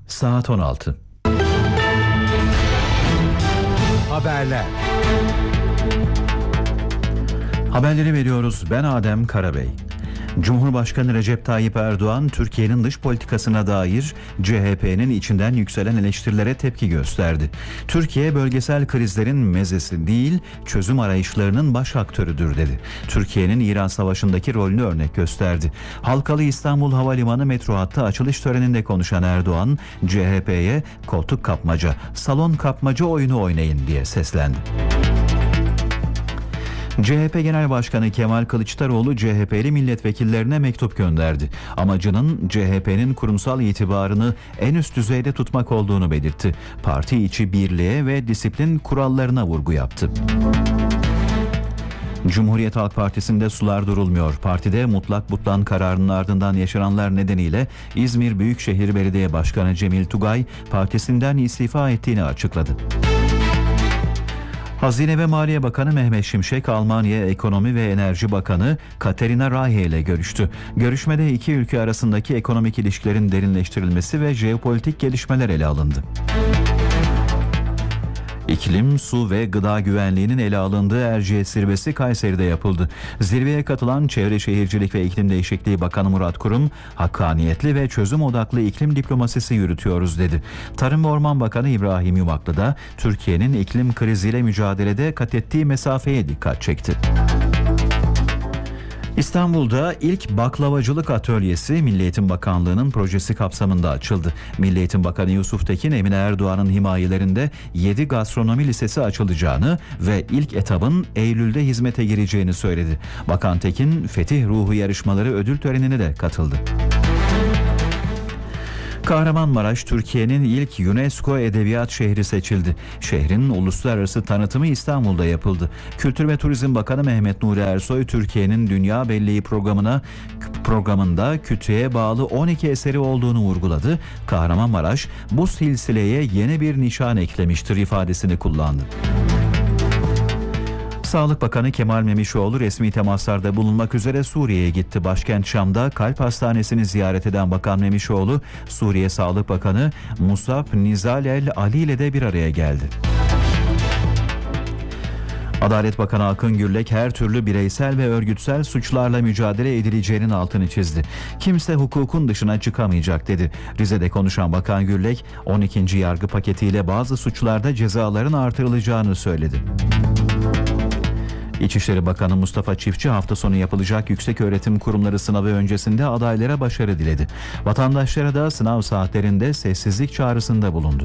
Saat 16. Haberler. Haberleri veriyoruz. Ben Adem Karabey. Cumhurbaşkanı Recep Tayyip Erdoğan, Türkiye'nin dış politikasına dair CHP'nin içinden yükselen eleştirilere tepki gösterdi. Türkiye bölgesel krizlerin mezesi değil, çözüm arayışlarının baş aktörüdür dedi. Türkiye'nin İran Savaşı'ndaki rolünü örnek gösterdi. Halkalı İstanbul Havalimanı metro hattı açılış töreninde konuşan Erdoğan, CHP'ye koltuk kapmaca, salon kapmaca oyunu oynayın diye seslendi. CHP Genel Başkanı Kemal Kılıçdaroğlu CHP'li milletvekillerine mektup gönderdi. Amacının CHP'nin kurumsal itibarını en üst düzeyde tutmak olduğunu belirtti. Parti içi birliğe ve disiplin kurallarına vurgu yaptı. Cumhuriyet Halk Partisi'nde sular durulmuyor. Partide mutlak butlan kararının ardından yaşananlar nedeniyle İzmir Büyükşehir Belediye Başkanı Cemil Tugay partisinden istifa ettiğini açıkladı. Hazine ve Maliye Bakanı Mehmet Şimşek, Almanya Ekonomi ve Enerji Bakanı Katerina Rahe ile görüştü. Görüşmede iki ülke arasındaki ekonomik ilişkilerin derinleştirilmesi ve jeopolitik gelişmeler ele alındı. İklim, su ve gıda güvenliğinin ele alındığı Erciyes Zirvesi Kayseri'de yapıldı. Zirveye katılan Çevre Şehircilik ve İklim Değişikliği Bakanı Murat Kurum, hakkaniyetli ve çözüm odaklı iklim diplomasisi yürütüyoruz dedi. Tarım ve Orman Bakanı İbrahim Yumaklı da Türkiye'nin iklim kriziyle mücadelede kat ettiği mesafeye dikkat çekti. İstanbul'da ilk baklavacılık atölyesi Milli Eğitim Bakanlığı'nın projesi kapsamında açıldı. Milli Eğitim Bakanı Yusuf Tekin, Emine Erdoğan'ın himayelerinde 7 gastronomi lisesi açılacağını ve ilk etabın Eylül'de hizmete gireceğini söyledi. Bakan Tekin, Fetih Ruhu yarışmaları ödül törenine de katıldı. Kahramanmaraş, Türkiye'nin ilk UNESCO Edebiyat Şehri seçildi. Şehrin uluslararası tanıtımı İstanbul'da yapıldı. Kültür ve Turizm Bakanı Mehmet Nuri Ersoy, Türkiye'nin Dünya Belleği programında kütüğe bağlı 12 eseri olduğunu vurguladı. Kahramanmaraş, bu silsileye yeni bir nişan eklemiştir ifadesini kullandı. Sağlık Bakanı Kemal Memişoğlu resmi temaslarda bulunmak üzere Suriye'ye gitti. Başkent Şam'da Kalp Hastanesi'ni ziyaret eden Bakan Memişoğlu, Suriye Sağlık Bakanı Musab Nizal El Ali ile de bir araya geldi. Adalet Bakanı Akın Gürlek her türlü bireysel ve örgütsel suçlarla mücadele edileceğinin altını çizdi. Kimse hukukun dışına çıkamayacak dedi. Rize'de konuşan Bakan Gürlek, 12. yargı paketiyle bazı suçlarda cezaların artırılacağını söyledi. İçişleri Bakanı Mustafa Çiftçi hafta sonu yapılacak yükseköğretim kurumları sınavı öncesinde adaylara başarı diledi. Vatandaşlara da sınav saatlerinde sessizlik çağrısında bulundu.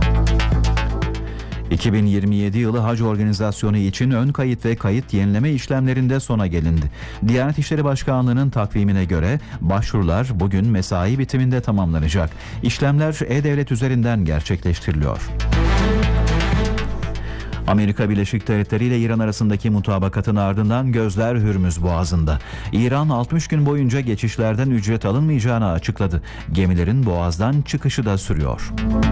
2027 yılı hac organizasyonu için ön kayıt ve kayıt yenileme işlemlerinde sona gelindi. Diyanet İşleri Başkanlığı'nın takvimine göre başvurular bugün mesai bitiminde tamamlanacak. İşlemler E-Devlet üzerinden gerçekleştiriliyor. Amerika Birleşik Devletleri ile İran arasındaki mutabakatın ardından gözler Hürmüz Boğazı'nda. İran 60 gün boyunca geçişlerden ücret alınmayacağını açıkladı. Gemilerin Boğaz'dan çıkışı da sürüyor.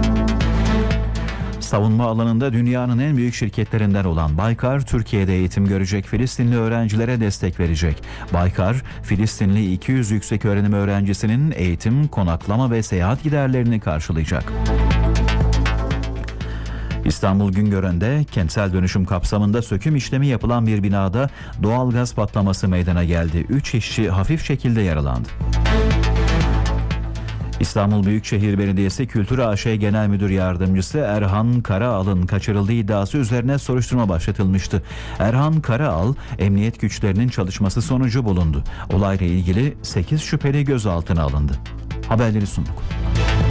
Savunma alanında dünyanın en büyük şirketlerinden olan Baykar, Türkiye'de eğitim görecek Filistinli öğrencilere destek verecek. Baykar, Filistinli 200 yükseköğrenim öğrencisinin eğitim, konaklama ve seyahat giderlerini karşılayacak. İstanbul Güngören'de kentsel dönüşüm kapsamında söküm işlemi yapılan bir binada doğalgaz patlaması meydana geldi. 3 işçi hafif şekilde yaralandı. İstanbul Büyükşehir Belediyesi Kültür AŞ Genel Müdür Yardımcısı Erhan Karaal'ın kaçırıldığı iddiası üzerine soruşturma başlatılmıştı. Erhan Karaal, emniyet güçlerinin çalışması sonucu bulundu. Olayla ilgili 8 şüpheli gözaltına alındı. Haberleri sunduk.